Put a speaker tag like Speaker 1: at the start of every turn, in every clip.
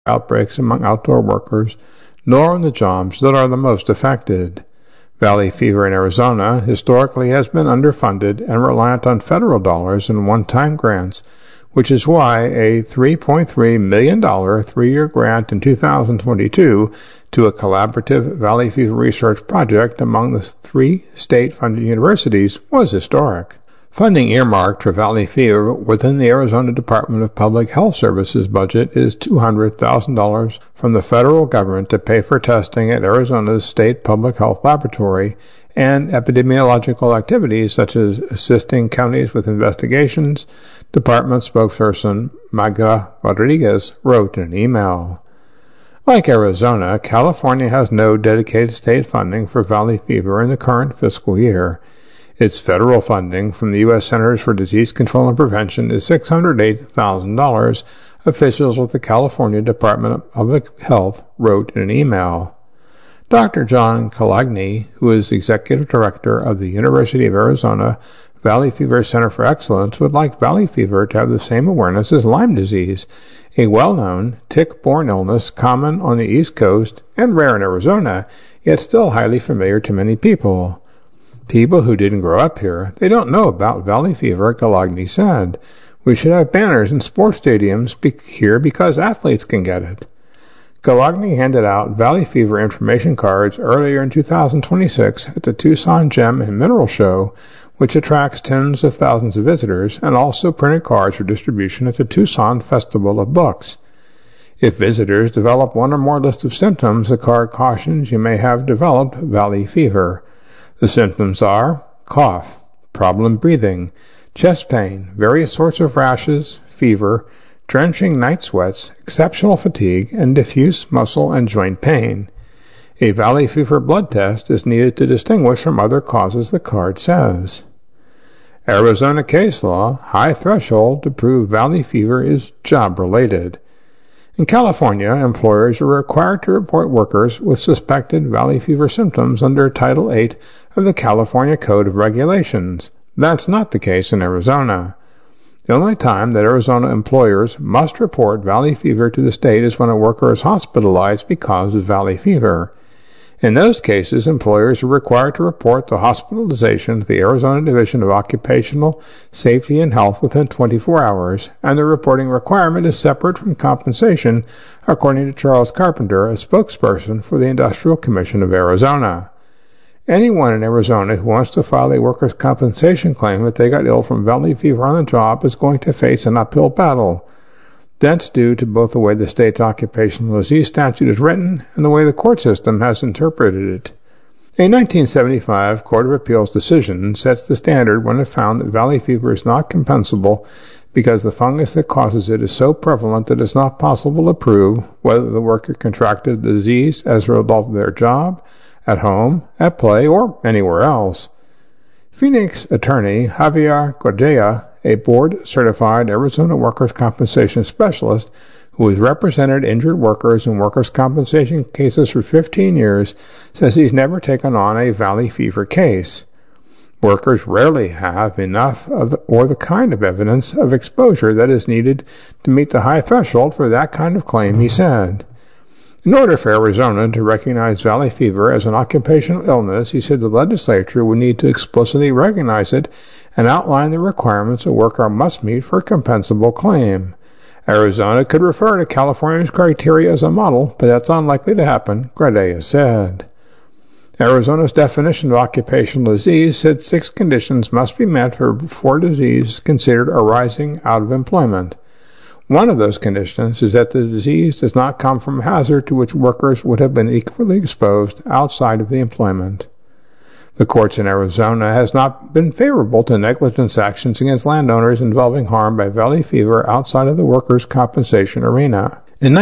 Speaker 1: outbreaks among outdoor workers, nor in the jobs that are the most affected. Valley fever in Arizona historically has been underfunded and reliant on federal dollars and one-time grants, which is why a $3.3 million three-year grant in 2022 to a collaborative Valley fever research project among the 3 state-funded universities was historic. Funding earmarked for Valley fever within the Arizona Department of Public Health Services budget is $200,000 from the federal government to pay for testing at Arizona's State Public Health Laboratory and epidemiological activities such as assisting counties with investigations, Department spokesperson Magda Rodriguez wrote in an email. Like Arizona, California has no dedicated state funding for Valley fever in the current fiscal year. Its federal funding from the U.S. Centers for Disease Control and Prevention is $608,000, officials with the California Department of Public Health wrote in an email. Dr. John Kalagny, who is executive director of the University of Arizona Valley Fever Center for Excellence, would like Valley fever to have the same awareness as Lyme disease, a well-known tick-borne illness common on the East Coast and rare in Arizona, yet still highly familiar to many people. People who didn't grow up here, they don't know about Valley fever, Kalagny said. We should have banners in sports stadiums here because athletes can get it. Kalagny handed out Valley fever information cards earlier in 2026 at the Tucson Gem and Mineral Show, which attracts tens of thousands of visitors, and also printed cards for distribution at the Tucson Festival of Books. If visitors develop one or more lists of symptoms, the card cautions you may have developed Valley fever. The symptoms are cough, problem breathing, chest pain, various sorts of rashes, fever, drenching night sweats, exceptional fatigue, and diffuse muscle and joint pain. A Valley fever blood test is needed to distinguish from other causes, the card says. Arizona case law, high threshold to prove Valley fever is job-related. In California, employers are required to report workers with suspected Valley fever symptoms under Title VIII of the California Code of Regulations. That's not the case in Arizona. The only time that Arizona employers must report Valley fever to the state is when a worker is hospitalized because of Valley fever. In those cases, employers are required to report the hospitalization to the Arizona Division of Occupational Safety and Health within 24 hours, and the reporting requirement is separate from compensation, according to Charles Carpenter, a spokesperson for the Industrial Commission of Arizona. Anyone in Arizona who wants to file a workers' compensation claim that they got ill from Valley fever on the job is going to face an uphill battle. That's due to both the way the state's occupational disease statute is written and the way the court system has interpreted it. A 1975 Court of Appeals decision sets the standard when it found that Valley fever is not compensable because the fungus that causes it is so prevalent that it's not possible to prove whether the worker contracted the disease as a result of their job, at home, at play, or anywhere else. Phoenix attorney Javier Gordea, a board-certified Arizona workers' compensation specialist who has represented injured workers in workers' compensation cases for 15 years, says he's never taken on a Valley fever case. Workers rarely have enough of or the kind of evidence of exposure that is needed to meet the high threshold for that kind of claim, he said. In order for Arizona to recognize Valley fever as an occupational illness, he said the legislature would need to explicitly recognize it and outline the requirements a worker must meet for a compensable claim. Arizona could refer to California's criteria as a model, but that's unlikely to happen, Gradea said. Arizona's definition of occupational disease said 6 conditions must be met for disease considered arising out of employment. One of those conditions is that the disease does not come from a hazard to which workers would have been equally exposed outside of the employment. The courts in Arizona has not been favorable to negligence actions against landowners involving harm by Valley fever outside of the workers' compensation arena. In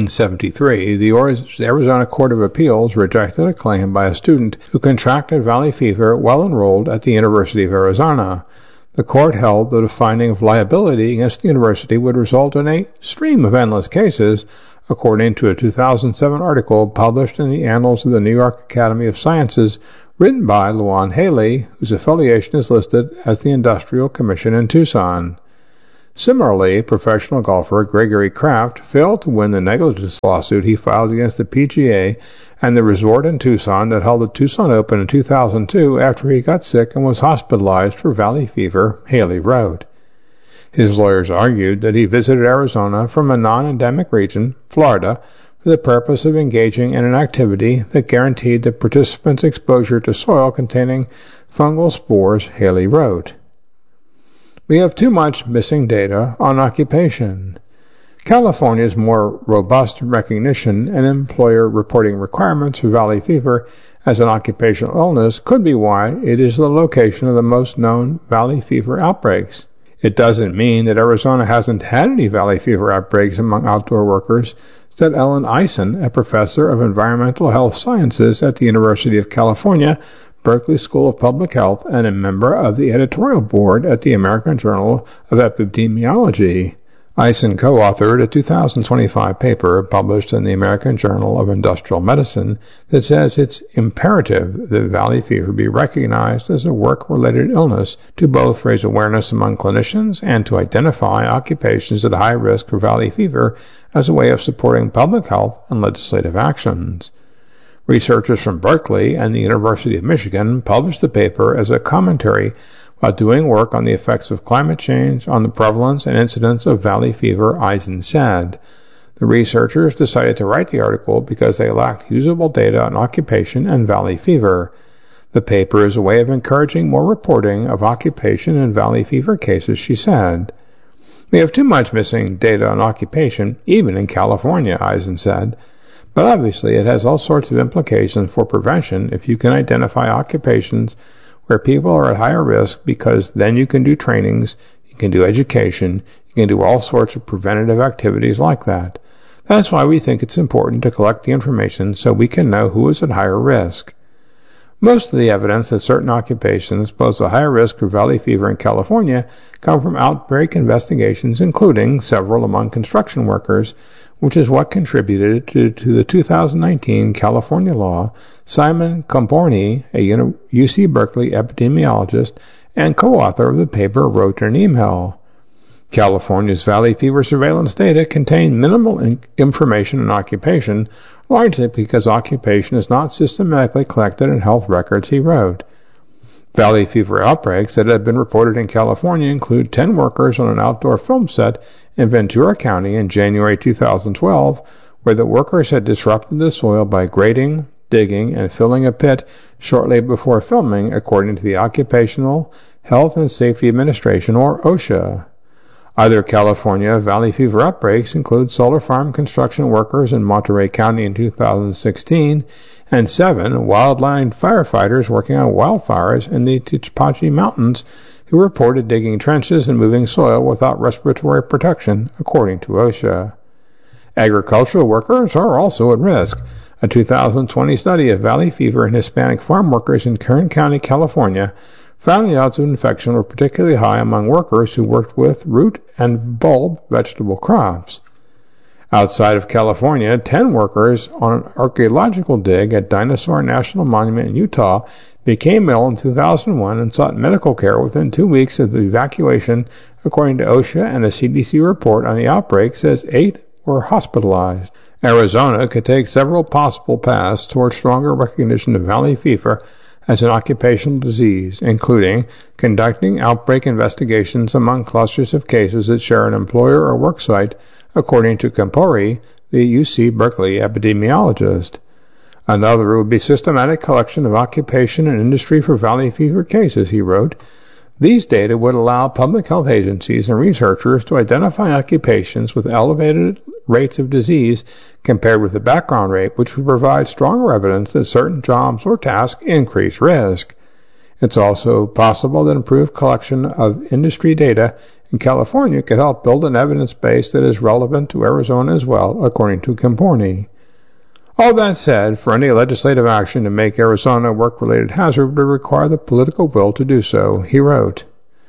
Speaker 1: 1973, the Arizona Court of Appeals rejected a claim by a student who contracted Valley fever while enrolled at the University of Arizona. The court held that a finding of liability against the university would result in a stream of endless cases, according to a 2007 article published in the Annals of the New York Academy of Sciences, written by Luan Haley, whose affiliation is listed as the Industrial Commission in Tucson. Similarly, professional golfer Gregory Kraft failed to win the negligence lawsuit he filed against the PGA and the resort in Tucson that held the Tucson Open in 2002 after he got sick and was hospitalized for valley fever, Haley wrote. His lawyers argued that he visited Arizona from a non-endemic region, Florida, for the purpose of engaging in an activity that guaranteed the participants exposure to soil containing fungal spores, Haley wrote. We have too much missing data on occupation. California's more robust recognition and employer reporting requirements for valley fever as an occupational illness could be why it is the location of the most known valley fever outbreaks. It doesn't mean that Arizona hasn't had any valley fever outbreaks among outdoor workers, said Ellen Eisen, a professor of environmental health sciences at the University of California, Berkeley School of Public Health, and a member of the editorial board at the American Journal of Epidemiology. Eisen co-authored a 2025 paper published in the American Journal of Industrial Medicine that says it's imperative that valley fever be recognized as a work-related illness to both raise awareness among clinicians and to identify occupations at high risk for valley fever as a way of supporting public health and legislative actions. Researchers from Berkeley and the University of Michigan published the paper as a commentary while doing work on the effects of climate change on the prevalence and incidence of valley fever, Eisen said. The researchers decided to write the article because they lacked usable data on occupation and valley fever. The paper is a way of encouraging more reporting of occupation and valley fever cases, she said. We have too much missing data on occupation, even in California, Eisen said. But obviously it has all sorts of implications for prevention if you can identify occupations where people are at higher risk, because then you can do trainings, you can do education, you can do all sorts of preventative activities like that. That's why we think it's important to collect the information so we can know who is at higher risk. Most of the evidence that certain occupations pose a higher risk for valley fever in California come from outbreak investigations, including several among construction workers, which is what contributed to the 2019 California law. Simon Comborni, a UC Berkeley epidemiologist and co-author of the paper, wrote in an email. California's valley fever surveillance data contain minimal information on occupation, largely because occupation is not systematically collected in health records, he wrote. Valley fever outbreaks that have been reported in California include 10 workers on an outdoor film set in Ventura County in January 2012, where the workers had disrupted the soil by grading, digging, and filling a pit shortly before filming, according to the Occupational Health and Safety Administration, or OSHA. Other California valley fever outbreaks include solar farm construction workers in Monterey County in 2016 and 7 wildland firefighters working on wildfires in the Tehachapi Mountains who reported digging trenches and moving soil without respiratory protection, according to OSHA. Agricultural workers are also at risk. A 2020 study of valley fever in Hispanic farm workers in Kern County, California, found the odds of infection were particularly high among workers who worked with root and bulb vegetable crops. Outside of California, 10 workers on an archaeological dig at Dinosaur National Monument in Utah became ill in 2001 and sought medical care within 2 weeks of the evacuation, according to OSHA, and a CDC report on the outbreak says 8 were hospitalized. Arizona could take several possible paths towards stronger recognition of valley fever as an occupational disease, including conducting outbreak investigations among clusters of cases that share an employer or work site, according to Campori, the UC Berkeley epidemiologist. Another would be systematic collection of occupation and industry for valley fever cases, he wrote. These data would allow public health agencies and researchers to identify occupations with elevated rates of disease compared with the background rate, which would provide stronger evidence that certain jobs or tasks increase risk. It's also possible that improved collection of industry data in California could help build an evidence base that is relevant to Arizona as well, according to Camporni. All that said, for any legislative action to make Arizona a work-related hazard would require the political will to do so, he wrote.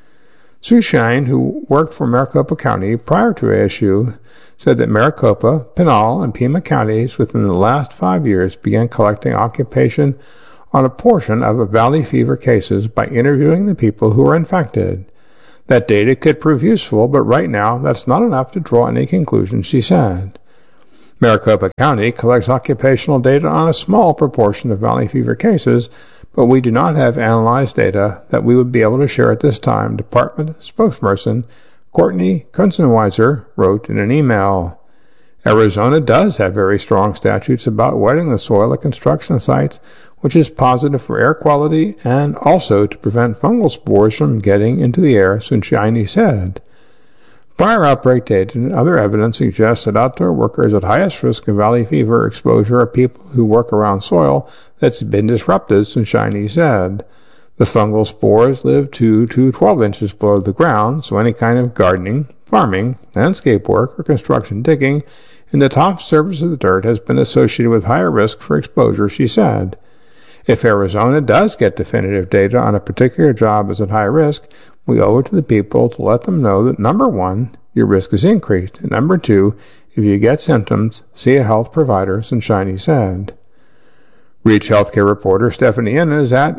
Speaker 1: Sue Shine, who worked for Maricopa County prior to ASU, said that Maricopa, Pinal, and Pima counties within the last 5 years began collecting occupation on a portion of valley fever cases by interviewing the people who were infected. That data could prove useful, but right now that's not enough to draw any conclusions, she said. Maricopa County collects occupational data on a small proportion of valley fever cases, but we do not have analyzed data that we would be able to share at this time, Department spokesperson Courtney Kunzenweiser wrote in an email. Arizona does have very strong statutes about wetting the soil at construction sites, which is positive for air quality and also to prevent fungal spores from getting into the air, Sunshiny said. Prior outbreak data and other evidence suggests that outdoor workers at highest risk of valley fever exposure are people who work around soil that's been disrupted, Sunshiny said. The fungal spores live 2 to 12 inches below the ground, so any kind of gardening, farming, landscape work, or construction digging in the top surface of the dirt has been associated with higher risk for exposure, she said. If Arizona does get definitive data on a particular job as at high risk, we owe it to the people to let them know that, number one, your risk is increased, and number two, if you get symptoms, see a health provider, Sunshiny said. Reach Healthcare reporter Stephanie Innes at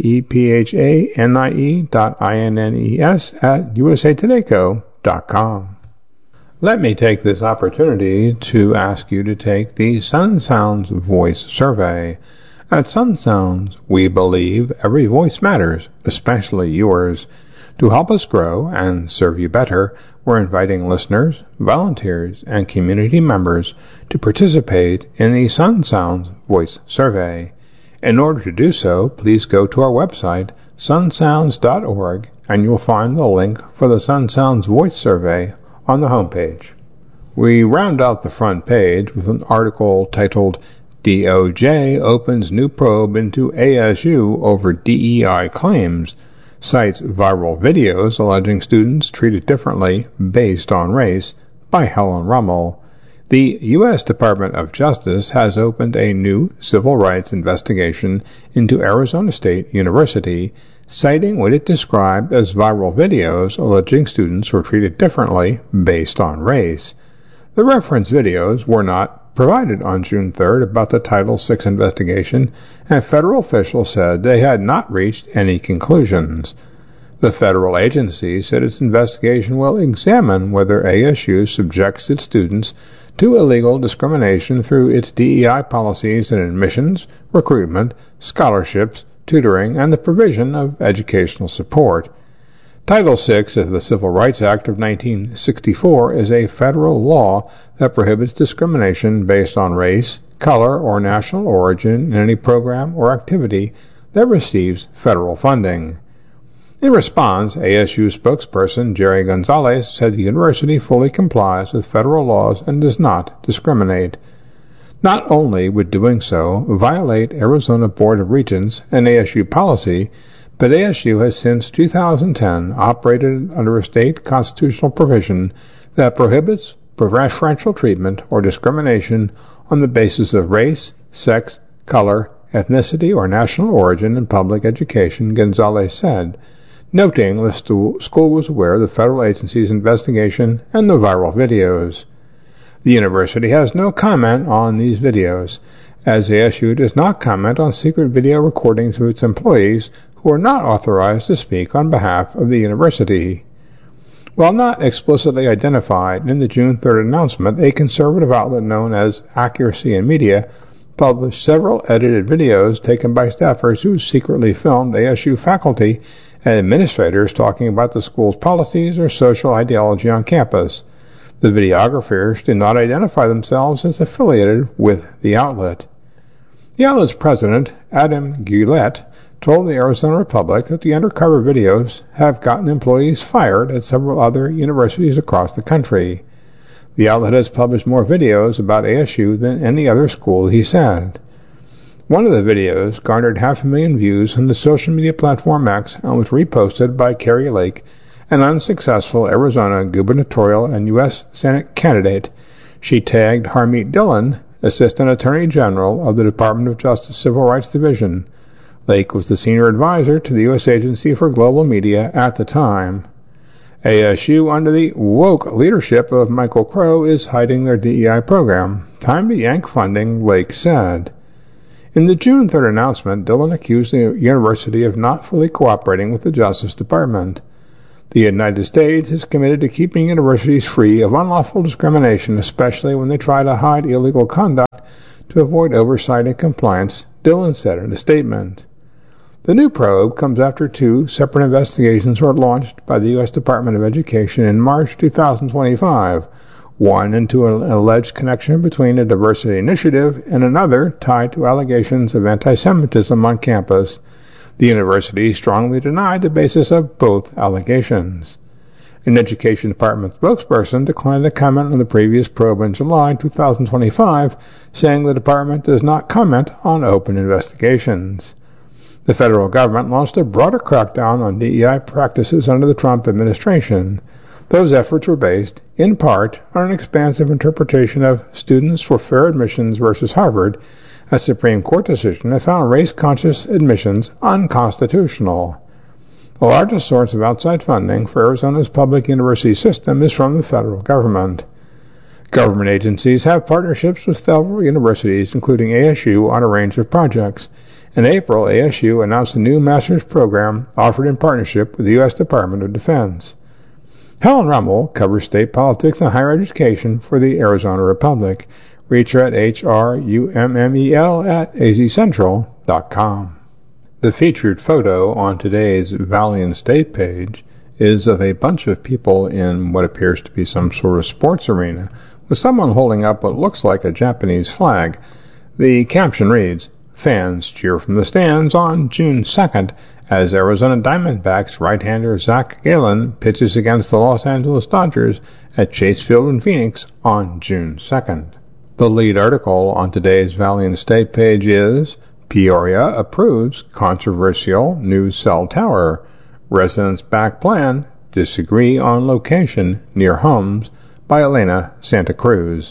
Speaker 1: stephanie.innes@usatodayco.com. Let me take this opportunity to ask you to take the Sun Sounds Voice Survey. At Sun Sounds, we believe every voice matters, especially yours. To help us grow and serve you better, we're inviting listeners, volunteers, and community members to participate in the Sun Sounds Voice Survey. In order to do so, please go to our website, sunsounds.org, and you'll find the link for the Sun Sounds Voice Survey on the homepage. We round out the front page with an article titled DOJ Opens New Probe into ASU Over DEI Claims, cites viral videos alleging students treated differently based on race, by Helen Rummel. The U.S. Department of Justice has opened a new civil rights investigation into Arizona State University, citing what it described as viral videos alleging students were treated differently based on race. The reference videos were not provided on June 3rd about the Title VI investigation, and federal officials said they had not reached any conclusions. The federal agency said its investigation will examine whether ASU subjects its students to illegal discrimination through its DEI policies in admissions, recruitment, scholarships, tutoring, and the provision of educational support. Title VI of the Civil Rights Act of 1964 is a federal law that prohibits discrimination based on race, color, or national origin in any program or activity that receives federal funding. In response, ASU spokesperson Jerry Gonzalez said the university fully complies with federal laws and does not discriminate. Not only would doing so violate Arizona Board of Regents and ASU policy, but ASU has since 2010 operated under a state constitutional provision that prohibits preferential treatment or discrimination on the basis of race, sex, color, ethnicity, or national origin in public education, Gonzalez said, noting the school was aware of the federal agency's investigation and the viral videos. The university has no comment on these videos, as ASU does not comment on secret video recordings of its employees who are not authorized to speak on behalf of the university. While not explicitly identified in the June 3rd announcement, a conservative outlet known as Accuracy in Media published several edited videos taken by staffers who secretly filmed ASU faculty and administrators talking about the school's policies or social ideology on campus. The videographers did not identify themselves as affiliated with the outlet. The outlet's president, Adam Gillette, told the Arizona Republic that the undercover videos have gotten employees fired at several other universities across the country. The outlet has published more videos about ASU than any other school, he said. One of the videos garnered 500,000 views on the social media platform X and was reposted by Kari Lake, an unsuccessful Arizona gubernatorial and U.S. Senate candidate. She tagged Harmeet Dillon, Assistant Attorney General of the Department of Justice Civil Rights Division. Lake was the senior advisor to the U.S. Agency for Global Media at the time. ASU, under the woke leadership of Michael Crow, is hiding their DEI program. Time to yank funding, Lake said. In the June 3rd announcement, Dillon accused the university of not fully cooperating with the Justice Department. The United States is committed to keeping universities free of unlawful discrimination, especially when they try to hide illegal conduct to avoid oversight and compliance, Dillon said in a statement. The new probe comes after two separate investigations were launched by the U.S. Department of Education in March 2025, one into an alleged connection between a diversity initiative and another tied to allegations of anti-Semitism on campus. The university strongly denied the basis of both allegations. An Education Department spokesperson declined to comment on the previous probe in July 2025, saying the department does not comment on open investigations. The federal government launched a broader crackdown on DEI practices under the Trump administration. Those efforts were based, in part, on an expansive interpretation of Students for Fair Admissions versus Harvard, a Supreme Court decision that found race-conscious admissions unconstitutional. The largest source of outside funding for Arizona's public university system is from the federal government. Government agencies have partnerships with several universities, including ASU, on a range of projects. In April, ASU announced a new master's program offered in partnership with the U.S. Department of Defense. Helen Rummel covers state politics and higher education for the Arizona Republic. Reach her at HRUMMEL@azcentral.com. The featured photo on today's Valiant State page is of a bunch of people in what appears to be some sort of sports arena, with someone holding up what looks like a Japanese flag. The caption reads, "Fans cheer from the stands on June 2nd as Arizona Diamondbacks right-hander Zach Gallen pitches against the Los Angeles Dodgers at Chase Field in Phoenix on June 2nd. The lead article on today's Valiant State page is, Peoria approves controversial new cell tower. Residents back plan, disagree on location near homes, by Elena Santa Cruz.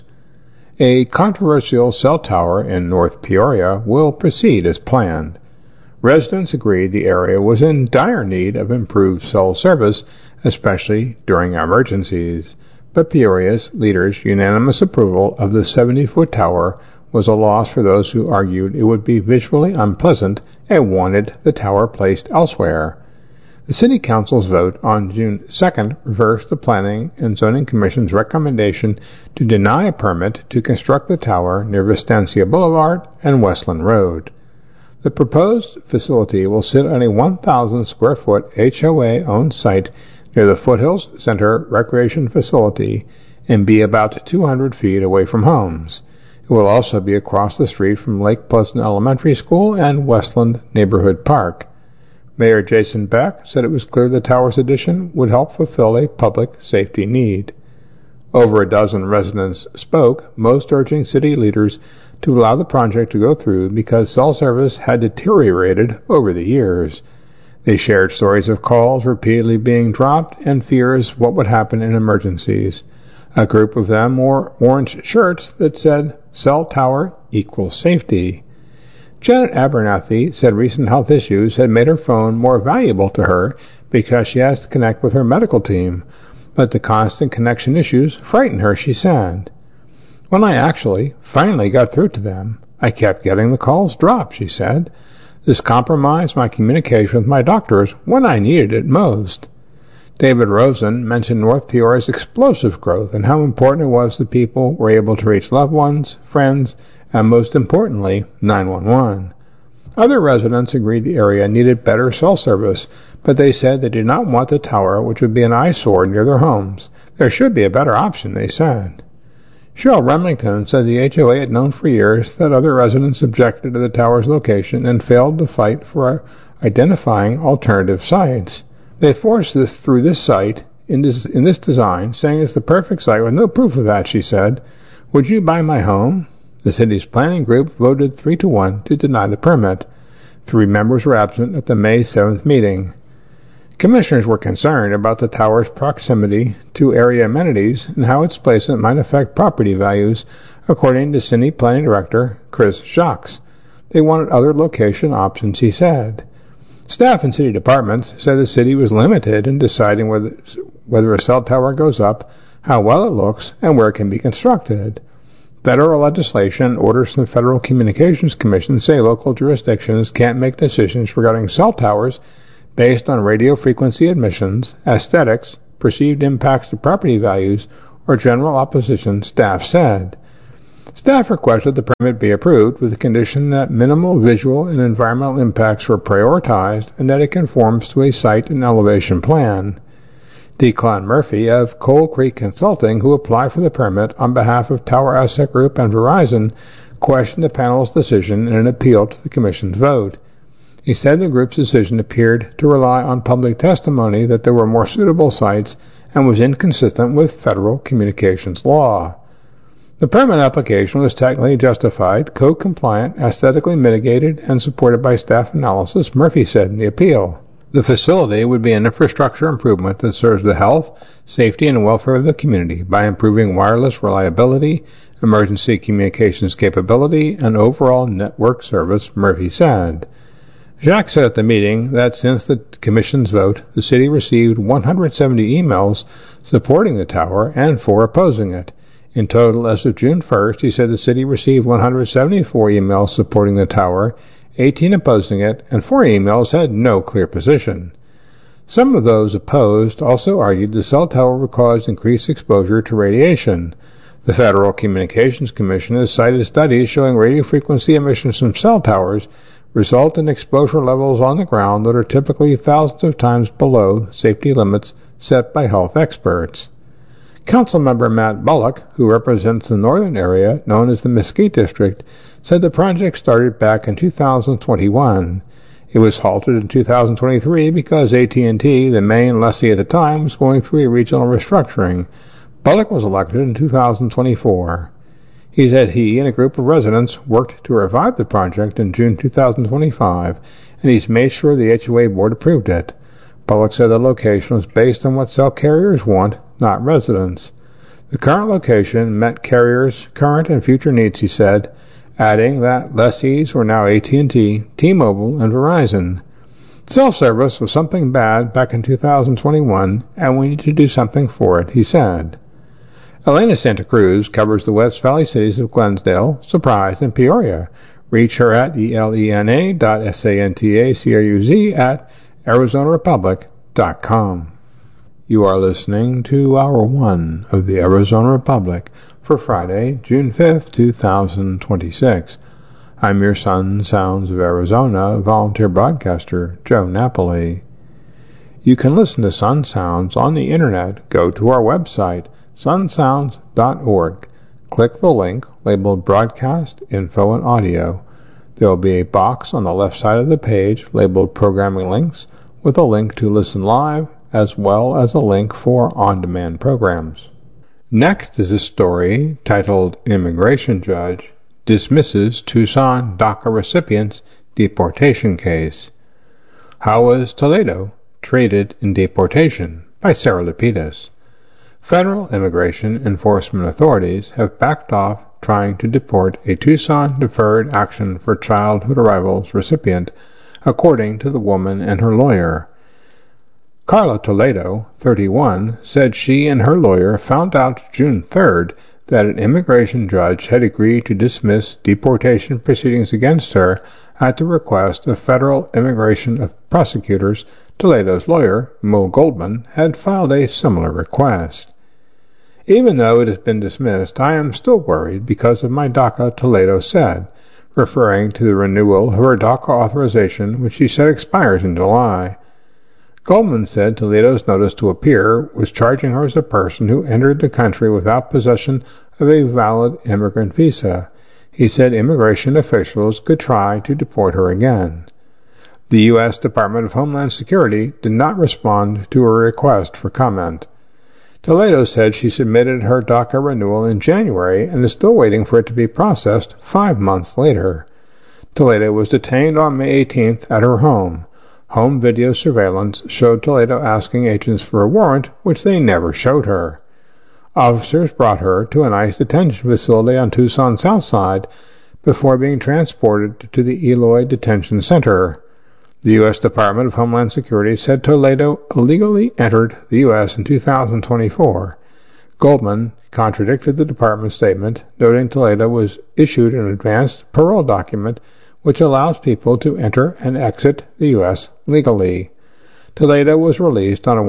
Speaker 1: A controversial cell tower in North Peoria will proceed as planned. Residents agreed the area was in dire need of improved cell service, especially during emergencies. But Peoria's leaders' unanimous approval of the 70-foot tower was a loss for those who argued it would be visually unpleasant and wanted the tower placed elsewhere. The City Council's vote on June 2nd reversed the Planning and Zoning Commission's recommendation to deny a permit to construct the tower near Vistancia Boulevard and Westland Road. The proposed facility will sit on a 1,000-square-foot HOA-owned site near the Foothills Center Recreation Facility and be about 200 feet away from homes. It will also be across the street from Lake Pleasant Elementary School and Westland Neighborhood Park. Mayor Jason Beck said it was clear the tower's addition would help fulfill a public safety need. Over a dozen residents spoke, most urging city leaders to allow the project to go through because cell service had deteriorated over the years. They shared stories of calls repeatedly being dropped and fears what would happen in emergencies. A group of them wore orange shirts that said, "Cell tower equals safety." Janet Abernathy said recent health issues had made her phone more valuable to her because she has to connect with her medical team, but the constant connection issues frighten her, she said. When I finally got through to them, I kept getting the calls dropped, she said. This compromised my communication with my doctors when I needed it most. David Rosen mentioned North Peoria's explosive growth and how important it was that people were able to reach loved ones, friends, and most importantly, 911. Other residents agreed the area needed better cell service, but they said they did not want the tower, which would be an eyesore near their homes. There should be a better option, they said. Cheryl Remington said the HOA had known for years that other residents objected to the tower's location and failed to fight for identifying alternative sites. They forced this through this site in this design, saying it's the perfect site with no proof of that, she said. Would you buy my home? The city's planning group voted 3-1 to deny the permit. 3 members were absent at the May 7th meeting. Commissioners were concerned about the tower's proximity to area amenities and how its placement might affect property values, according to City Planning Director Chris Jacques. They wanted other location options, he said. Staff in city departments said the city was limited in deciding whether a cell tower goes up, how well it looks, and where it can be constructed. Federal legislation orders from the Federal Communications Commission say local jurisdictions can't make decisions regarding cell towers based on radio frequency emissions, aesthetics, perceived impacts to property values, or general opposition, staff said. Staff requested the permit be approved with the condition that minimal visual and environmental impacts were prioritized and that it conforms to a site and elevation plan. Declan Murphy of Coal Creek Consulting, who applied for the permit on behalf of Tower Asset Group and Verizon, questioned the panel's decision in an appeal to the Commission's vote. He said the group's decision appeared to rely on public testimony that there were more suitable sites and was inconsistent with federal communications law. The permit application was technically justified, code-compliant, aesthetically mitigated, and supported by staff analysis, Murphy said in the appeal. The facility would be an infrastructure improvement that serves the health, safety, and welfare of the community by improving wireless reliability, emergency communications capability, and overall network service, Murphy said. Jacques said at the meeting that since the Commission's vote, the city received 170 emails supporting the tower and 4 opposing it. In total, as of June 1st, he said the city received 174 emails supporting the tower, 18 opposing it, and 4 emails had no clear position. Some of those opposed also argued the cell tower would cause increased exposure to radiation. The Federal Communications Commission has cited studies showing radio frequency emissions from cell towers result in exposure levels on the ground that are typically thousands of times below safety limits set by health experts. Councilmember Matt Bullock, who represents the northern area known as the Mesquite District, said the project started back in 2021. It was halted in 2023 because AT&T, the main lessee at the time, was going through a regional restructuring. Bullock was elected in 2024. He said he and a group of residents worked to revive the project in June 2025, and he's made sure the HOA board approved it. Bullock said the location was based on what cell carriers want, not residents. The current location met carriers' current and future needs, he said, adding that lessees were now AT&T, T-Mobile, and Verizon. Cell service was something bad back in 2021, and we need to do something for it, he said. Elena Santa Cruz covers the West Valley cities of Glensdale, Surprise, and Peoria. Reach her at elena.santacruz@arizonarepublic.com. You are listening to Hour 1 of the Arizona Republic for Friday, June 5th, 2026. I'm your Sun Sounds of Arizona volunteer broadcaster, Joe Napoli. You can listen to Sun Sounds on the internet. Go to our website, sunsounds.org. Click the link labeled Broadcast, Info, and Audio. There will be a box on the left side of the page labeled Programming Links with a link to listen live as well as a link for on-demand programs. Next is a story titled Immigration Judge Dismisses Tucson DACA Recipient's Deportation Case. How was Toledo Treated in Deportation? By Sarah Lapidus. Federal immigration enforcement authorities have backed off trying to deport a Tucson Deferred Action for Childhood Arrivals recipient, according to the woman and her lawyer. Carla Toledo, 31, said she and her lawyer found out June 3rd that an immigration judge had agreed to dismiss deportation proceedings against her at the request of federal immigration prosecutors. Toledo's lawyer, Mo Goldman, had filed a similar request. Even though it has been dismissed, I am still worried because of my DACA, Toledo said, referring to the renewal of her DACA authorization, which she said expires in July. Goldman said Toledo's notice to appear was charging her as a person who entered the country without possession of a valid immigrant visa. He said immigration officials could try to deport her again. The U.S. Department of Homeland Security did not respond to a request for comment. Toledo said she submitted her DACA renewal in January and is still waiting for it to be processed 5 months later. Toledo was detained on May 18th at her home. Home video surveillance showed Toledo asking agents for a warrant, which they never showed her. Officers brought her to an ICE detention facility on Tucson's south side before being transported to the Eloy Detention Center. The U.S. Department of Homeland Security said Toledo illegally entered the U.S. in 2024. Goldman contradicted the department's statement, noting Toledo was issued an advanced parole document which allows people to enter and exit the U.S. legally. Toledo was released on a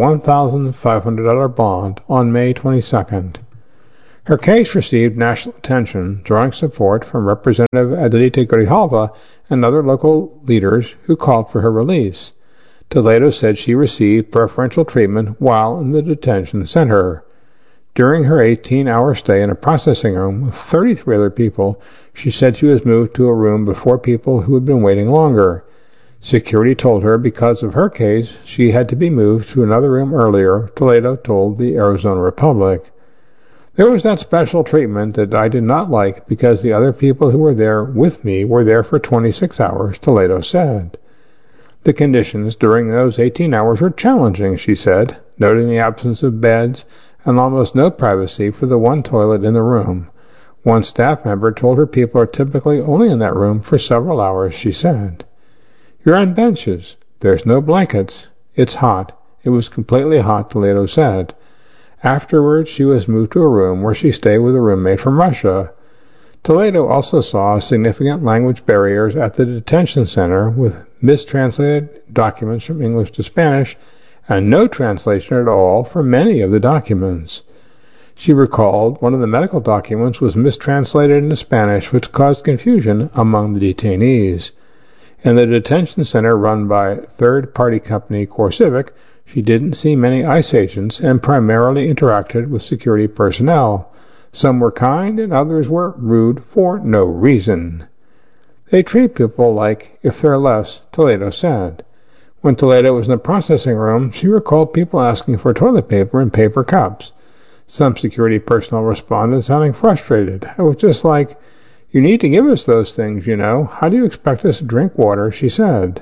Speaker 1: $1,500 bond on May 22nd. Her case received national attention, drawing support from Representative Adelita Grijalva and other local leaders who called for her release. Toledo said she received preferential treatment while in the detention center. During her 18-hour stay in a processing room with 33 other people, she said she was moved to a room before people who had been waiting longer. Security told her because of her case, she had to be moved to another room earlier, Toledo told the Arizona Republic. There was that special treatment that I did not like because the other people who were there with me were there for 26 hours, Toledo said. The conditions during those 18 hours were challenging, she said, noting the absence of beds and almost no privacy for the one toilet in the room. One staff member told her people are typically only in that room for several hours, she said. You're on benches. There's no blankets. It's hot. It was completely hot, Toledo said. Afterwards, she was moved to a room where she stayed with a roommate from Russia. Toledo also saw significant language barriers at the detention center with mistranslated documents from English to Spanish and no translation at all for many of the documents. She recalled one of the medical documents was mistranslated into Spanish, which caused confusion among the detainees. In the detention center run by third-party company CoreCivic, she didn't see many ICE agents and primarily interacted with security personnel. Some were kind and others were rude for no reason. They treat people like if they're less, Toledo said. When Toledo was in the processing room, she recalled people asking for toilet paper and paper cups. Some security personnel responded sounding frustrated. I was just like, you need to give us those things, you know. How do you expect us to drink water, she said.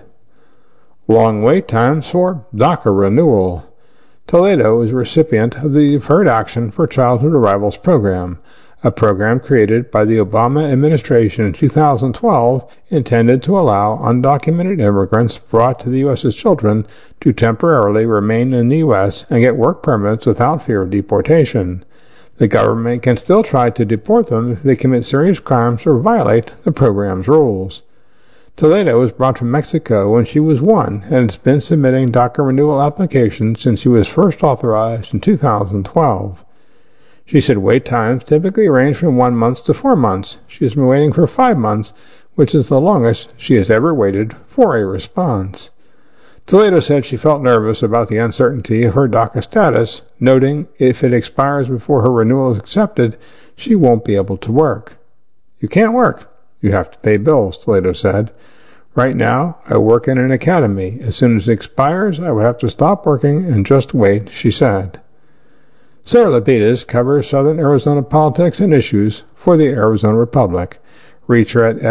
Speaker 1: Long wait times for DACA renewal. Toledo is a recipient of the Deferred Action for Childhood Arrivals program, a program created by the Obama administration in 2012 intended to allow undocumented immigrants brought to the U.S. as children to temporarily remain in the U.S. and get work permits without fear of deportation. The government can still try to deport them if they commit serious crimes or violate the program's rules. Toledo was brought to Mexico when she was 1 and has been submitting DACA renewal applications since she was first authorized in 2012. She said wait times typically range from 1 month to 4 months. She has been waiting for 5 months, which is the longest she has ever waited for a response. Toledo said she felt nervous about the uncertainty of her DACA status, noting if it expires before her renewal is accepted, she won't be able to work. You can't work. You have to pay bills, Toledo said. Right now, I work in an academy. As soon as it expires, I would have to stop working and just wait, she said. Sarah Lapidus covers Southern Arizona politics and issues for the Arizona Republic. Reach her at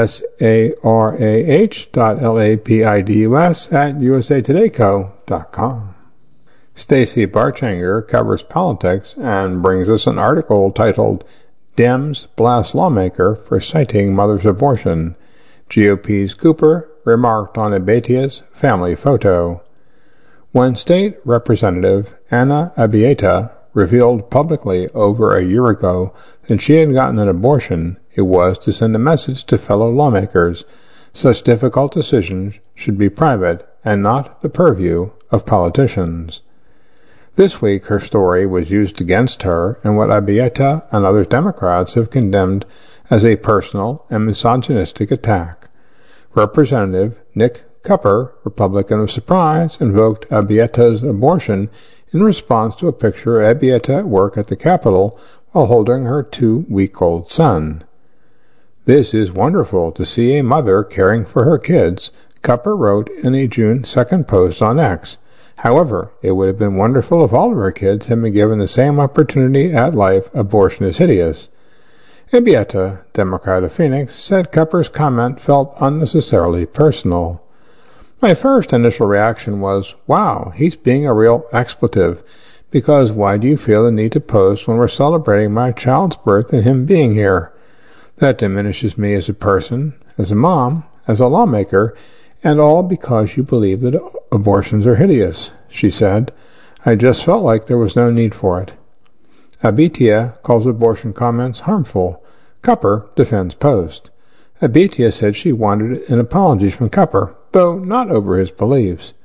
Speaker 1: sarah.lapidus@usatodayco.com. Stacey Barchanger covers politics and brings us an article titled Dems Blast Lawmaker for Citing Mother's Abortion. GOP's Cooper remarked on Abeytia's family photo. When State Representative Ana Abeyta revealed publicly over a year ago that she had gotten an abortion, it was to send a message to fellow lawmakers. Such difficult decisions should be private and not the purview of politicians. This week her story was used against her in what Abeyta and other Democrats have condemned as a personal and misogynistic attack. Representative Nick Cupper, Republican of Surprise, invoked Abeyta's abortion in response to a picture of Abeyta at work at the Capitol while holding her 2-week-old son. This is wonderful to see a mother caring for her kids, Cupper wrote in a June 2nd post on X. However, it would have been wonderful if all of her kids had been given the same opportunity at life. Abortion is hideous. Abeyta, Democrat of Phoenix, said Cupper's comment felt unnecessarily personal. My first initial reaction was, wow, he's being a real expletive, because why do you feel the need to post when we're celebrating my child's birth and him being here? That diminishes me as a person, as a mom, as a lawmaker, and all because you believe that abortions are hideous, she said. I just felt like there was no need for it. Abeyta calls abortion comments harmful. Cupper defends post. Abeyta said she wanted an apology from Cupper, though not over his beliefs.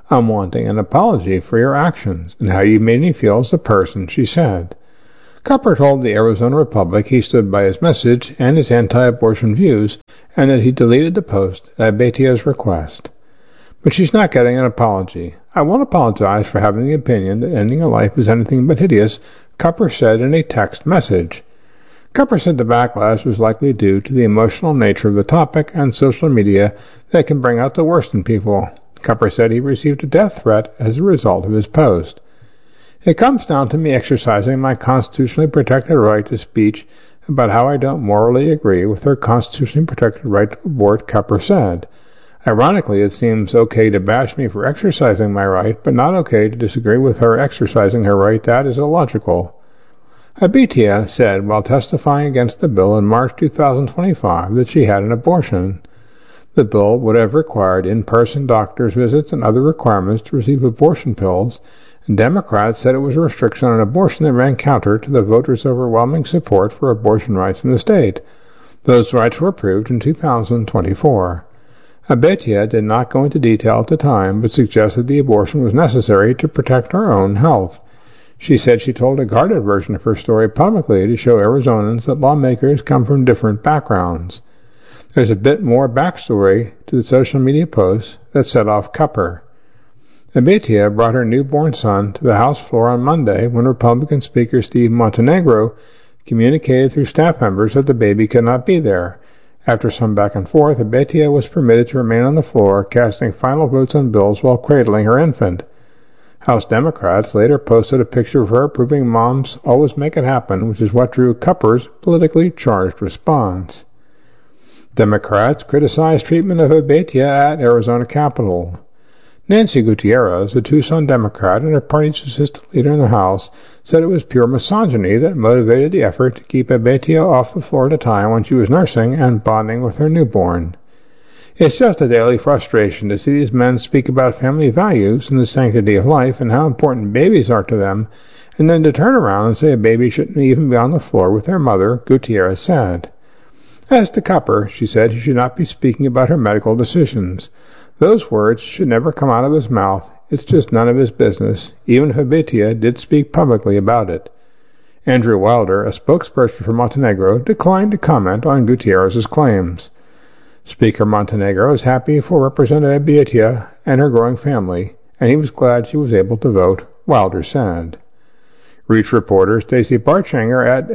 Speaker 1: I'm wanting an apology for your actions and how you made me feel as a person, she said. Cupper told the Arizona Republic he stood by his message and his anti-abortion views, and that he deleted the post at Betia's request. But she's not getting an apology. I won't apologize for having the opinion that ending a life is anything but hideous, Cupper said in a text message. Cupper said the backlash was likely due to the emotional nature of the topic and social media that can bring out the worst in people. Cupper said he received a death threat as a result of his post. It comes down to me exercising my constitutionally protected right to speech about how I don't morally agree with her constitutionally protected right to abort, Cupper said. Ironically, it seems okay to bash me for exercising my right, but not okay to disagree with her exercising her right. That is illogical. Betia said while testifying against the bill in March 2025 that she had an abortion. The bill would have required in-person doctor's visits and other requirements to receive abortion pills, and Democrats said it was a restriction on abortion that ran counter to the voters' overwhelming support for abortion rights in the state. Those rights were approved in 2024. Betia did not go into detail at the time, but suggested the abortion was necessary to protect her own health. She said she told a guarded version of her story publicly to show Arizonans that lawmakers come from different backgrounds. There's a bit more backstory to the social media posts that set off Cupper. Betia brought her newborn son to the House floor on Monday when Republican Speaker Steve Montenegro communicated through staff members that the baby could not be there. After some back and forth, Betia was permitted to remain on the floor, casting final votes on bills while cradling her infant. House Democrats later posted a picture of her proving moms always make it happen, which is what drew Cupper's politically charged response. Democrats criticized treatment of Betia at Arizona Capitol. Nancy Gutierrez, a Tucson Democrat and her party's assistant leader in the House, said it was pure misogyny that motivated the effort to keep Betia off the floor at a time when she was nursing and bonding with her newborn. It's just a daily frustration to see these men speak about family values and the sanctity of life and how important babies are to them, and then to turn around and say a baby shouldn't even be on the floor with their mother, Gutierrez said. As to Cupper, she said he should not be speaking about her medical decisions. Those words should never come out of his mouth. It's just none of his business, even if Betia did speak publicly about it. Andrew Wilder, a spokesperson for Montenegro, declined to comment on Gutierrez's claims. Speaker Montenegro is happy for Representative Betia and her growing family, and he was glad she was able to vote, Wilder said. Reach reporter Stacey Barchanger at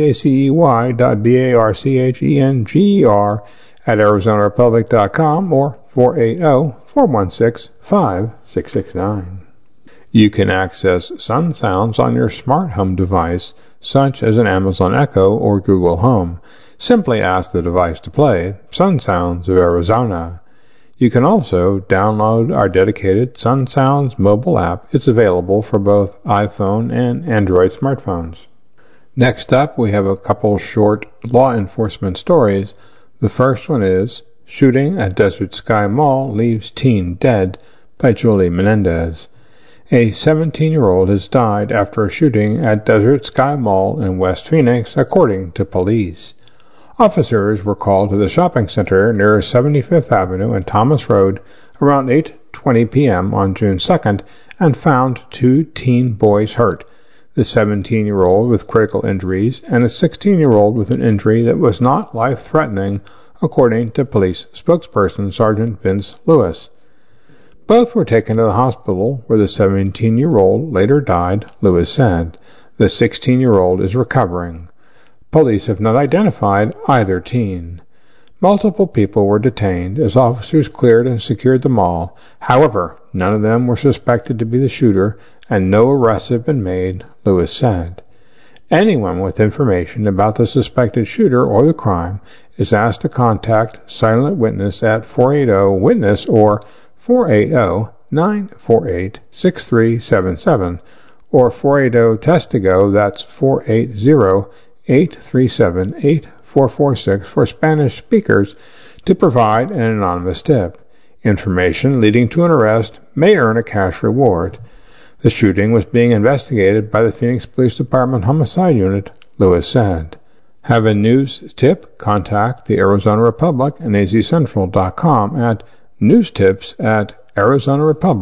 Speaker 1: stacey.barchenger at arizonarepublic.com or 480-416-5669. You can access Sun Sounds on your smart home device, such as an Amazon Echo or Google Home. Simply ask the device to play Sun Sounds of Arizona. You can also download our dedicated Sun Sounds mobile app. It's available for both iPhone and Android smartphones. Next up, we have a couple short law enforcement stories. The first one is Shooting at Desert Sky Mall Leaves Teen Dead by Julie Menendez. A 17-year-old has died after a shooting at Desert Sky Mall in West Phoenix, according to police. Officers were called to the shopping center near 75th Avenue and Thomas Road around 8:20 p.m. on June 2nd and found two teen boys hurt, the 17-year-old with critical injuries and a 16-year-old with an injury that was not life-threatening, according to police spokesperson Sergeant Vince Lewis. Both were taken to the hospital where the 17-year-old later died, Lewis said. The 16-year-old is recovering. Police have not identified either teen. Multiple people were detained as officers cleared and secured the mall. However, none of them were suspected to be the shooter, and no arrests have been made, Lewis said. Anyone with information about the suspected shooter or the crime is asked to contact Silent Witness at 480-WITNESS or 480-948-6377 or 480-TESTIGO, that's 480-837-8446 for Spanish speakers to provide an anonymous tip. Information leading to an arrest may earn a cash reward. The shooting was being investigated by the Phoenix Police Department Homicide Unit, Lewis said. Have a news tip? Contact the Arizona Republic and azcentral.com at newstips@arizonarepublic.com.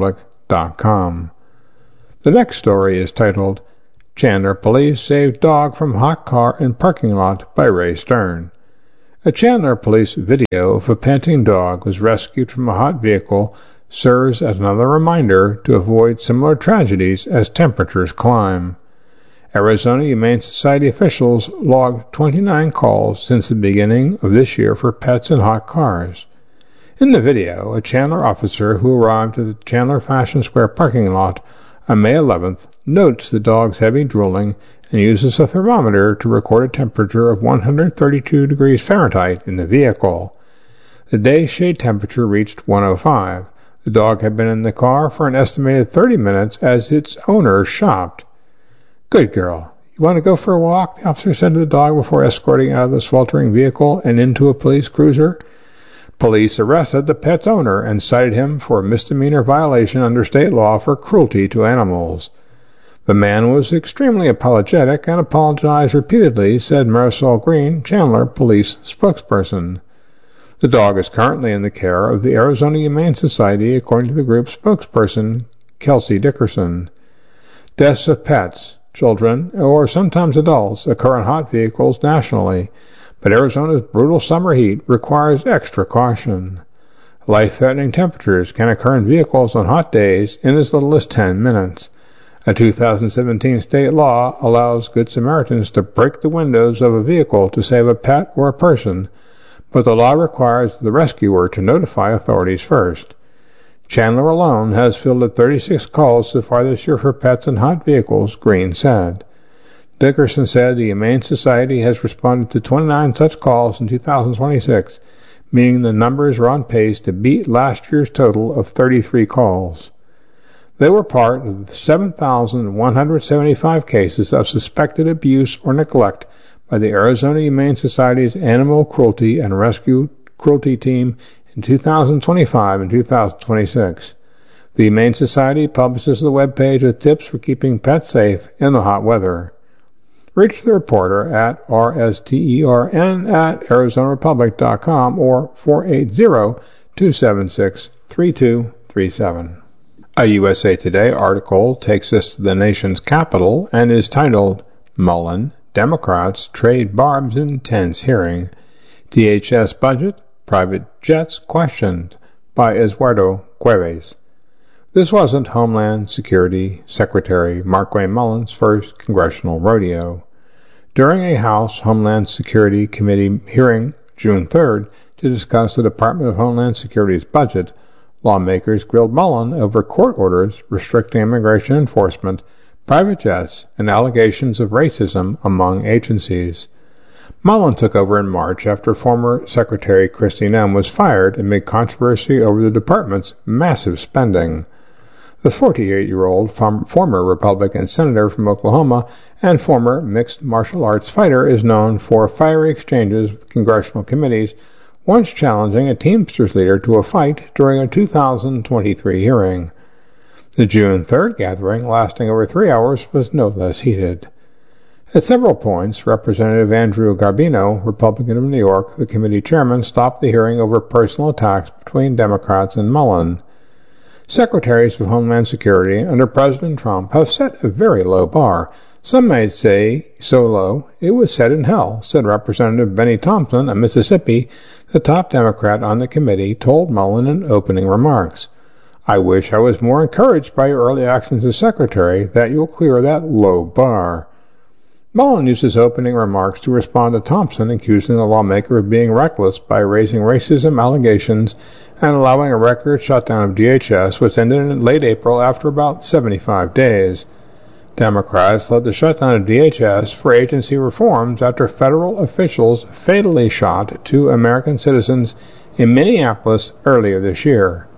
Speaker 1: ArizonRepublic.com. The next story is titled, Chandler Police Saved Dog from Hot Car in Parking Lot by Ray Stern. A Chandler Police video of a panting dog was rescued from a hot vehicle serves as another reminder to avoid similar tragedies as temperatures climb. Arizona Humane Society officials logged 29 calls since the beginning of this year for pets in hot cars. In the video, a Chandler officer who arrived at the Chandler Fashion Square parking lot on May 11th notes the dog's heavy drooling and uses a thermometer to record a temperature of 132 degrees Fahrenheit in the vehicle. The day's shade temperature reached 105. The dog had been in the car for an estimated 30 minutes as its owner shopped. Good girl. You want to go for a walk? The officer said to the dog before escorting out of the sweltering vehicle and into a police cruiser. Police arrested the pet's owner and cited him for a misdemeanor violation under state law for cruelty to animals. The man was extremely apologetic and apologized repeatedly, said Marisol Green, Chandler police spokesperson. The dog is currently in the care of the Arizona Humane Society, according to the group's spokesperson, Kelsey Dickerson. Deaths of pets, children, or sometimes adults occur in hot vehicles nationally, but Arizona's brutal summer heat requires extra caution. Life-threatening temperatures can occur in vehicles on hot days in as little as 10 minutes. A 2017 state law allows Good Samaritans to break the windows of a vehicle to save a pet or a person, but the law requires the rescuer to notify authorities first. Chandler alone has fielded 36 calls so far this year for pets in hot vehicles, Green said. Dickerson said the Humane Society has responded to 29 such calls in 2026, meaning the numbers are on pace to beat last year's total of 33 calls. They were part of the 7,175 cases of suspected abuse or neglect by the Arizona Humane Society's Animal Cruelty and Rescue Cruelty Team in 2025 and 2026. The Humane Society publishes the webpage with tips for keeping pets safe in the hot weather. Reach the reporter at rstern@arizonarepublic.com or 480-276-3237. A USA Today article takes us to the nation's capital and is titled, Mullen, Democrats Trade Barbs in Tense Hearing. DHS Budget, Private Jets Questioned, by Eduardo Cuevas. This wasn't Homeland Security Secretary Markwayne Mullen's first congressional rodeo. During a House Homeland Security Committee hearing June 3rd to discuss the Department of Homeland Security's budget, lawmakers grilled Mullen over court orders restricting immigration enforcement, private jets, and allegations of racism among agencies. Mullen took over in March after former Secretary Kristi Noem was fired amid controversy over the department's massive spending. The 48-year-old former Republican senator from Oklahoma and former mixed martial arts fighter is known for fiery exchanges with congressional committees, once challenging a Teamsters leader to a fight during a 2023 hearing. The June 3rd gathering, lasting over 3 hours, was no less heated. At several points, Representative Andrew Garbino, Republican of New York, the committee chairman, stopped the hearing over personal attacks between Democrats and Mullen. Secretaries of Homeland Security under President Trump have set a very low bar. Some might say so low it was set in hell, said Representative Benny Thompson of Mississippi, the top Democrat on the committee, told Mullen in opening remarks. I wish I was more encouraged by your early actions as Secretary that you'll clear that low bar. Mullen used his opening remarks to respond to Thompson, accusing the lawmaker of being reckless by raising racism allegations and allowing a record shutdown of DHS, which ended in late April after about 75 days. Democrats led the shutdown of DHS for agency reforms after federal officials fatally shot 2 American citizens in Minneapolis earlier this year.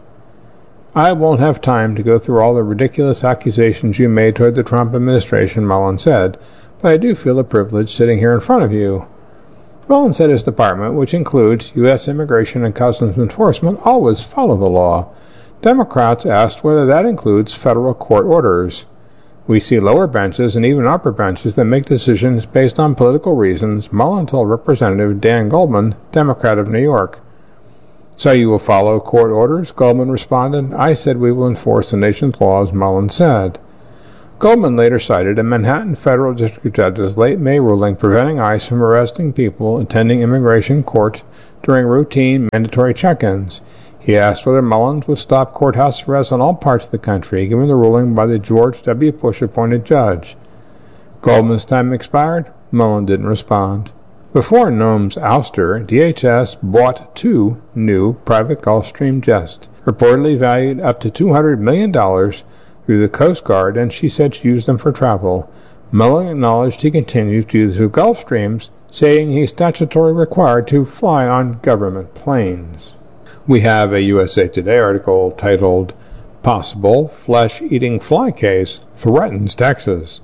Speaker 1: I won't have time to go through all the ridiculous accusations you made toward the Trump administration, Mullen said, but I do feel a privilege sitting here in front of you. Mullen said his department, which includes U.S. Immigration and Customs Enforcement, always follow the law. Democrats asked whether that includes federal court orders. We see lower benches and even upper benches that make decisions based on political reasons, Mullen told Representative Dan Goldman, Democrat of New York. So you will follow court orders? Goldman responded. I said we will enforce the nation's laws, Mullin said. Goldman later cited a Manhattan federal district judge's late May ruling preventing ICE from arresting people attending immigration court during routine mandatory check-ins. He asked whether Mullins would stop courthouse arrests in all parts of the country, given the ruling by the George W. Bush-appointed judge. Goldman's time expired. Mullin didn't respond. Before Noam's ouster, DHS bought 2 new private Gulfstream jets, reportedly valued up to $200 million through the Coast Guard, and she said she used them for travel. Mullin acknowledged he continues to use the Gulfstreams, saying he's statutorily required to fly on government planes. We have a USA Today article titled, Possible Flesh-Eating Fly Case Threatens Texas.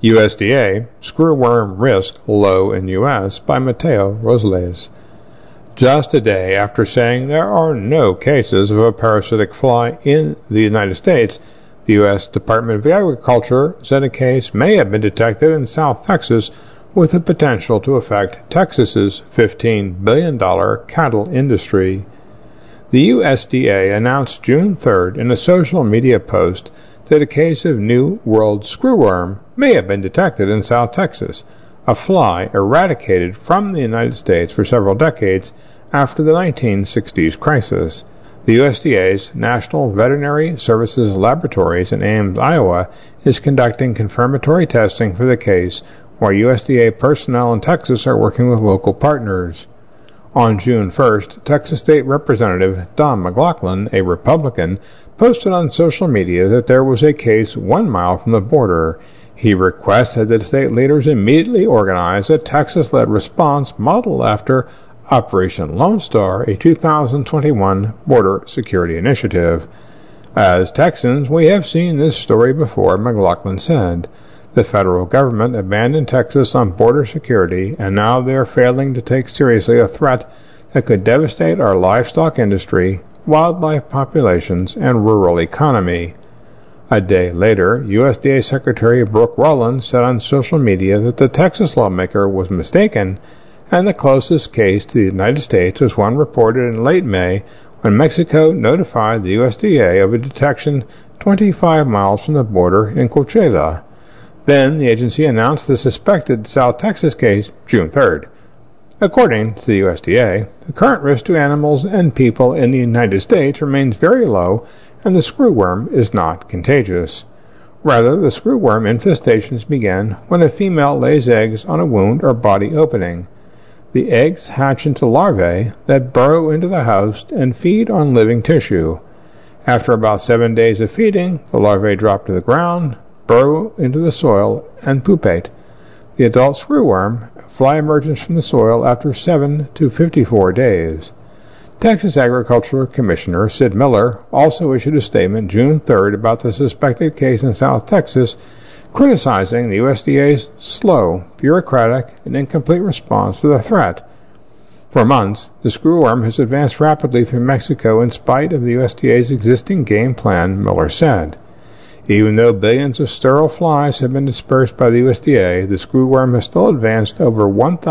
Speaker 1: USDA, Screwworm Risk Low in U.S. by Mateo Rosales. Just a day after saying there are no cases of a parasitic fly in the United States, the U.S. Department of Agriculture said a case may have been detected in South Texas with the potential to affect Texas's $15 billion cattle industry. The USDA announced June 3rd in a social media post that a case of New World screwworm may have been detected in South Texas, a fly eradicated from the United States for several decades after the 1960s crisis. The USDA's National Veterinary Services Laboratories in Ames, Iowa, is conducting confirmatory testing for the case, while USDA personnel in Texas are working with local partners. On June 1st, Texas State Representative Don McLaughlin, a Republican, posted on social media that there was a case 1 mile from the border. He requested that state leaders immediately organize a Texas-led response modeled after Operation Lone Star, a 2021 border security initiative. As Texans, we have seen this story before, McLaughlin said. The federal government abandoned Texas on border security, and now they are failing to take seriously a threat that could devastate our livestock industry, wildlife populations, and rural economy. A day later, USDA Secretary Brooke Rollins said on social media that the Texas lawmaker was mistaken, and the closest case to the United States was one reported in late May when Mexico notified the USDA of a detection 25 miles from the border in Coachella. Then the agency announced the suspected South Texas case June 3rd. According to the USDA, the current risk to animals and people in the United States remains very low, and the screwworm is not contagious. Rather, the screwworm infestations begin when a female lays eggs on a wound or body opening. The eggs hatch into larvae that burrow into the host and feed on living tissue. After about 7 days of feeding, the larvae drop to the ground, burrow into the soil, and pupate. The adult screwworm fly emerges from the soil after 7 to 54 days. Texas Agriculture Commissioner Sid Miller also issued a statement June 3rd about the suspected case in South Texas, criticizing the USDA's slow, bureaucratic, and incomplete response to the threat. For months, the screwworm has advanced rapidly through Mexico in spite of the USDA's existing game plan, Miller said. Even though billions of sterile flies have been dispersed by the USDA, the screwworm has still advanced over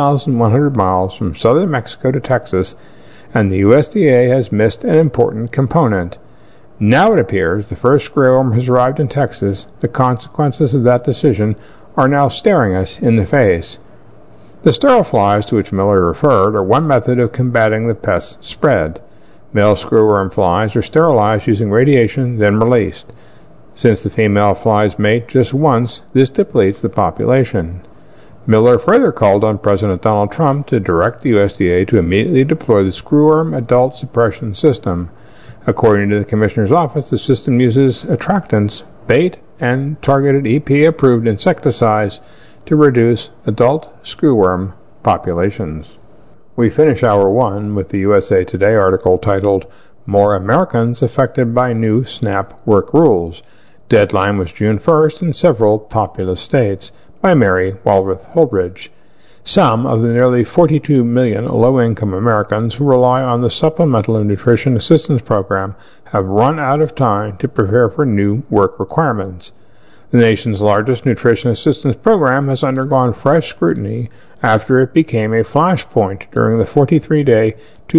Speaker 1: 1,100 miles from southern Mexico to Texas, and the USDA has missed an important component. Now it appears the first screwworm has arrived in Texas. The consequences of that decision are now staring us in the face. The sterile flies to which Miller referred are one method of combating the pest's spread. Male screwworm flies are sterilized using radiation, then released. Since the female flies mate just once, this depletes the population. Miller further called on President Donald Trump to direct the USDA to immediately deploy the screwworm adult suppression system. According to the Commissioner's office, the system uses attractants, bait, and targeted EPA-approved insecticides to reduce adult screwworm populations. We finish Hour 1 with the USA Today article titled, More Americans Affected by New SNAP Work Rules. Deadline was June 1st in several populous states, by Mary Walworth Holdridge. Some of the nearly 42 million low-income Americans who rely on the Supplemental Nutrition Assistance Program have run out of time to prepare for new work requirements. The nation's largest nutrition assistance program has undergone fresh scrutiny after it became a flashpoint during the 43-day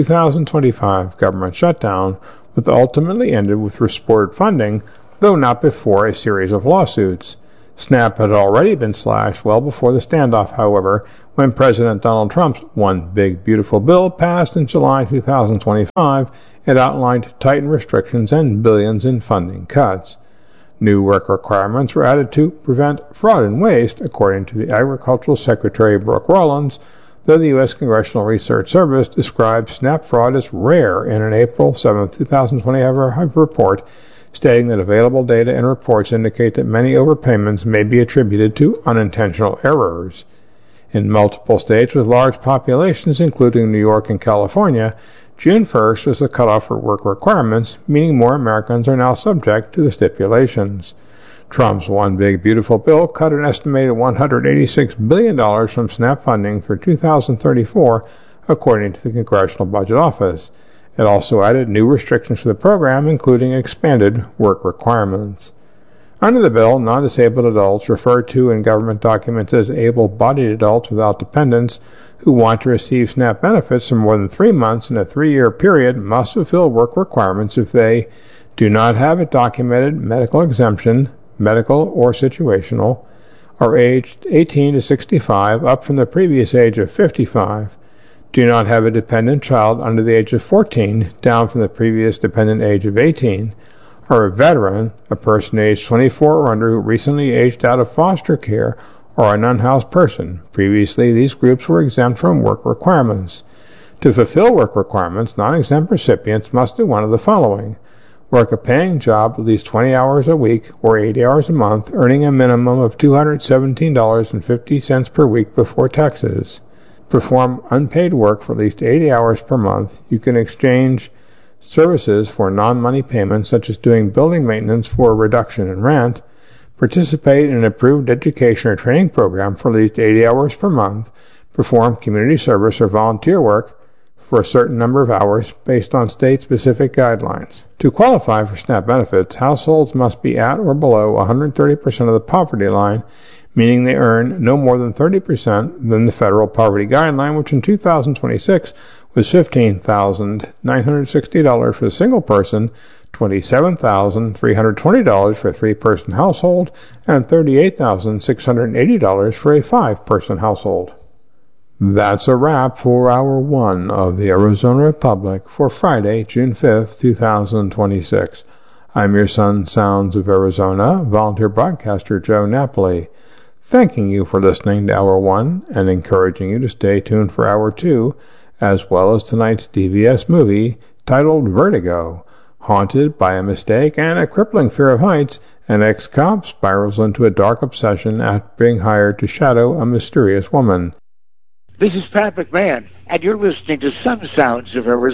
Speaker 1: 2025 government shutdown, which ultimately ended with restored funding, though not before a series of lawsuits. SNAP had already been slashed well before the standoff, however, when President Donald Trump's One Big Beautiful Bill passed in July 2025. It outlined tightened restrictions and billions in funding cuts. New work requirements were added to prevent fraud and waste, according to the Agricultural Secretary Brooke Rollins, though the U.S. Congressional Research Service described SNAP fraud as rare in an April 7, 2025 report, stating that available data and reports indicate that many overpayments may be attributed to unintentional errors. In multiple states with large populations, including New York and California, June 1st was the cutoff for work requirements, meaning more Americans are now subject to the stipulations. Trump's One Big Beautiful Bill cut an estimated $186 billion from SNAP funding for 2034, according to the Congressional Budget Office. It also added new restrictions to the program, including expanded work requirements. Under the bill, non-disabled adults, referred to in government documents as able-bodied adults without dependents, who want to receive SNAP benefits for more than 3 months in a 3-year period must fulfill work requirements if they do not have a documented medical exemption, medical or situational, are aged 18 to 65, up from the previous age of 55, do not have a dependent child under the age of 14, down from the previous dependent age of 18, are a veteran, a person aged 24 or under who recently aged out of foster care, or an unhoused person. Previously, these groups were exempt from work requirements. To fulfill work requirements, non-exempt recipients must do one of the following: work a paying job at least 20 hours a week or 80 hours a month, earning a minimum of $217.50 per week before taxes. Perform unpaid work for at least 80 hours per month. You can exchange services for non-money payments, such as doing building maintenance for a reduction in rent. Participate in an approved education or training program for at least 80 hours per month. Perform community service or volunteer work for a certain number of hours based on state-specific guidelines. To qualify for SNAP benefits, households must be at or below 130% of the poverty line, meaning they earn no more than 30% than the federal poverty guideline, which in 2026 was $15,960 for a single person, $27,320 for a 3-person household, and $38,680 for a 5-person household. That's a wrap for Hour 1 of the Arizona Republic for Friday, June 5th, 2026. I'm your son, Sounds of Arizona, volunteer broadcaster Joe Napoli, thanking you for listening to Hour 1 and encouraging you to stay tuned for Hour 2, as well as tonight's DVS movie titled Vertigo. Haunted by a mistake and a crippling fear of heights, an ex-cop spirals into a dark obsession after being hired to shadow a mysterious woman.
Speaker 2: This is Pat McMahon, and you're listening to Some Sounds of Arizona.